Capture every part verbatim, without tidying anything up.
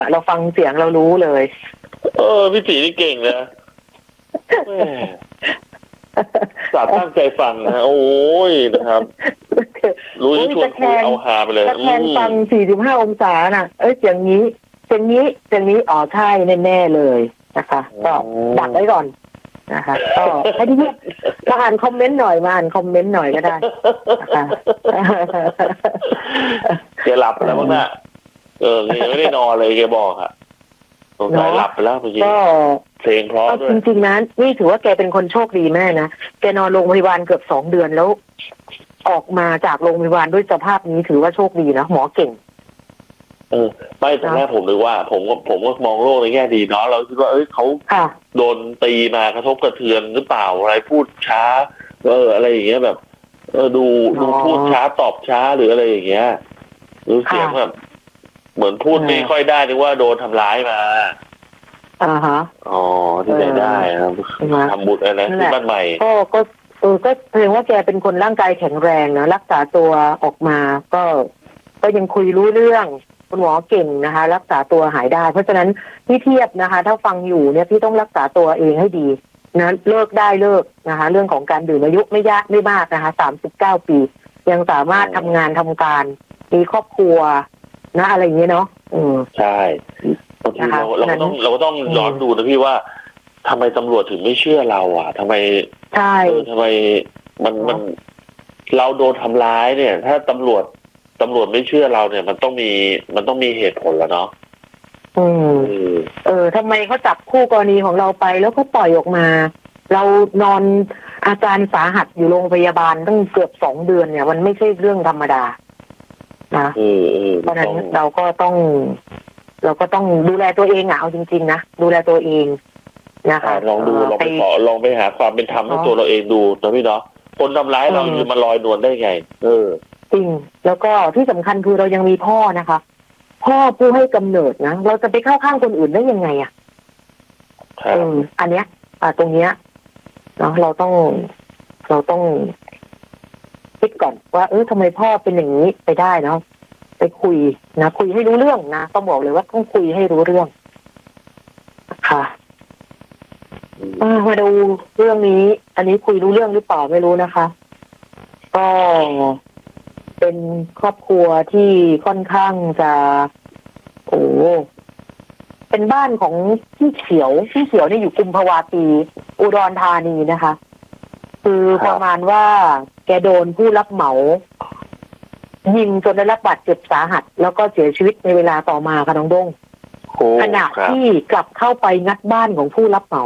เราฟังเสียงเรารู้เลยเออพี่ตีนี่เก่งนะสาตั้งใจฟังนะโอ้ยนะครับรู้จะชวนคุยเอาฮาไปเลยแทนฟังสี่สิบห้าองศาน่ะเอ้ยอย่างนี้อย่างนี้อย่างนี้อ๋อใช่แน่ๆเลยนะคะก็ดักไว้ก่อนนะคะก็ให้ที่มาอ่านคอมเมนต์หน่อยมาอ่านคอมเมนต์หน่อยก็ได้นะคะแกหลับแล้วมั้งน่ะเออยังไม่ได้นอนเลยแกบอกอะสงสัยหลับไปแล้วเมื่อกี้ก็เพลงเพราะด้วยจริงๆนะนี่ถือว่าแกเป็นคนโชคดีแม่นะแกนอนโรงพยาบาลเกือบสองเดือนแล้วออกมาจากโรงพยาบาลด้วยสภาพนี้ถือว่าโชคดีนะหมอเก่งเออไม่ตอนแรกผมนึกว่าผมก็ผมก็มองโลกในแง่ดีเนาะเราคิดว่าเอ้ยเขาโดนตีมากระทบกระเทือนหรือเปล่าอะไรพูดช้าเอออะไรอย่างเงี้ยแบบเออดูดูพูดช้าตอบช้าหรืออะไรอย่างเงี้ยรู้เสียงแบบเหมือนพูดไม่ค่อยได้นึกว่าโดนทำร้ายมาอ่าฮะอ๋อที่ไหนได้ครับทำบุญอะไรที่บ้านใหม่ก็ก็เออก็แสดงว่าแกเป็นคนร่างกายแข็งแรงนะรักษาตัวออกมาก็ก็ยังคุยรู้เรื่องคุณหมอเก่งนะคะรักษาตัวหายได้เพราะฉะนั้นพี่เทียบนะคะถ้าฟังอยู่เนี่ยพี่ต้องรักษาตัวเองให้ดีนะเลิกได้เลิกนะคะเรื่องของการดื่มอายุไม่ยากไม่มากนะคะสามสิบเก้าปียังสามารถทำงานทำการมีครอบครัวนะอะไรอย่างเงี้ยเนาะอืมใช่บางทีเราเราก็ต้องเราก็ต้องย้อนดูนะพี่ว่าทำไมตำรวจถึงไม่เชื่อเราอ่ะทำไมใช่ทำไมมันมันเราโดนทำร้ายเนี่ยถ้าตำรวจตำรวจไม่เชื่อเราเนี่ยมันต้องมีมันต้องมีเหตุผลแล้วเนาะอืมเออทำไมเขาจับคู่กรณีของเราไปแล้วก็ปล่อยออกมาเรานอนอาการสาหัสอยู่โรงพยาบาลตั้งเกือบสองเดือนเนี่ยมันไม่ใช่เรื่องธรรมดานะเพราะฉะนั้นเราก็ต้องเราก็ต้องดูแลตัวเองอ่ะเอาจริงๆนะดูแลตัวเองนะคะลองดูลองไปขอลองไปหาความเป็นธรรมให้ตัวเราเองดูนะพี่เนาะคนทำร้ายเราอยู่มาลอยนวลได้ไงเออจริงแล้วก็ที่สำคัญคือเรายังมีพ่อนะคะพ่อผู้ให้กำเนิดนะเราจะไปเข้าข้างคนอื่นได้ยังไงอ่ะอืมอันเนี้ยอ่าตรงเนี้ยเนาะเราต้องเราต้องคิดก่อนว่าเออทำไมพ่อเป็นอย่างนี้ไปได้เนาะไปคุยนะคุยให้รู้เรื่องนะต้องบอกเลยว่าต้องคุยให้รู้เรื่องค่ะมาดูเรื่องนี้อันนี้คุยรู้เรื่องหรือเปล่าไม่รู้นะคะก็เป็นครอบครัวที่ค่อนข้างจะโอ้เป็นบ้านของพี่เขียวพี่เขียวนี่อยู่กุมภาวะปีอุดรธานีนะคะคือประมาณว่าแกโดนผู้รับเหมายิงจนได้รับบาดเจ็บสาหัสแล้วก็เสียชีวิตในเวลาต่อมาค่ะน้องด้งขณะที่กลับเข้าไปงัดบ้านของผู้รับเหมา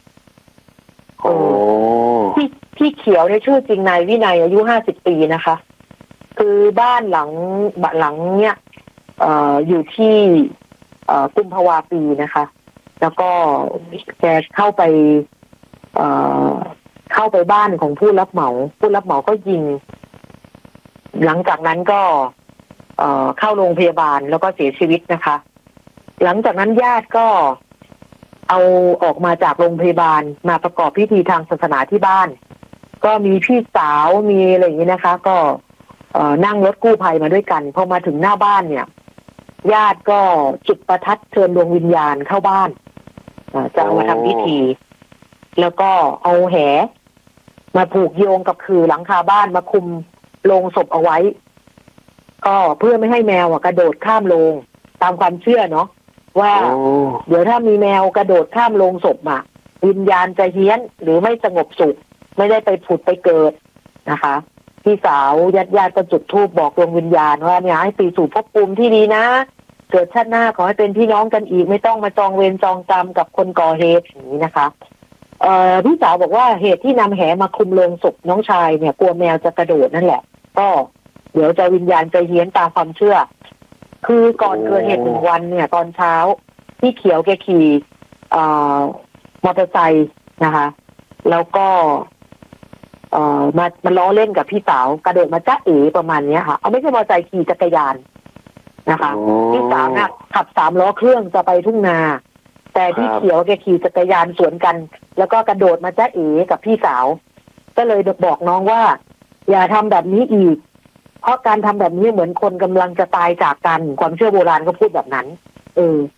พี่พี่เขียวในชื่อจริงนายวินัยอายุห้าสิบปีนะคะคือบ้านหลังหลังเนี้ยเอ่ออยู่ที่เอ่อกุมภาวะปีนะคะแล้วก็แกเข้าไปเอ่อเข้าไปบ้านของผู้รับเหมาผู้รับเหมาก็ยิงหลังจากนั้นก็เอ่อเข้าโรงพยาบาลแล้วก็เสียชีวิตนะคะหลังจากนั้นญาติก็เอาออกมาจากโรงพยาบาลมาประกอบพิธีทางศาสนาที่บ้านก็มีพี่สาวมีอะไรอย่างนี้นะคะก็เอ่อนั่งรถกู้ภัยมาด้วยกันพอมาถึงหน้าบ้านเนี่ยญาติก็จุดประทัดเชิญดวงวิญญาณเข้าบ้านจะเอามาทำพิธีแล้วก็เอาแหมาผูกโยงกับคือหลังคาบ้านมาคุมโลงศพเอาไว้ก็เพื่อไม่ให้แมวกระโดดข้ามโลงตามความเชื่อเนาะว่าเดี๋ยวถ้ามีแมวกระโดดข้ามโลงศพอ่ะวิญญาณจะเฮี้ยนหรือไม่สงบสุขไม่ได้ไปผุดไปเกิดนะคะพี่สาวญาติญาติก็จุดธูปบอกดวงวิญญาณว่าเนี่ยให้ไปสู่ภพภูมิที่ดีนะเกิดชาติหน้าขอให้เป็นพี่น้องกันอีกไม่ต้องมาจองเวรจองกรรมกับคนก่อเหตุอย่างนี้นะคะเอ่อพี่สาวบอกว่าเหตุที่นำแหมาคุมโลงศพน้องชายเนี่ยกลัวแมวจะกระโดดนั่นแหละก็เดี๋ยวจะวิญญาณจะเฮี้ยนตามความเชื่อคือก่อนเกิดเหตุหนึ่งวันเนี่ยตอนเช้าพี่เขียวแกขี่เอ่อมอเตอร์ไซค์นะคะแล้วก็เอ่อมามาล้อเล่นกับพี่สาวกระโดดมาจ้าเอ๋ประมาณนี้ค่ะเอาไม่ใช่มอเตอร์ไซค์ขี่จักรยานนะคะพี่สาวน่ะขับสามล้อเครื่องจะไปทุ่งนาแต่พี่เขียวแกขี่จักรยานสวนกันแล้วก็กระโดดมาจ้าเอ๋กับพี่สาวก็เลยบอกน้องว่าอย่าทำแบบนี้อีกเพราะการทำแบบนี้เหมือนคนกำลังจะตายจากกันความเชื่อโบราณก็พูดแบบนั้นเออ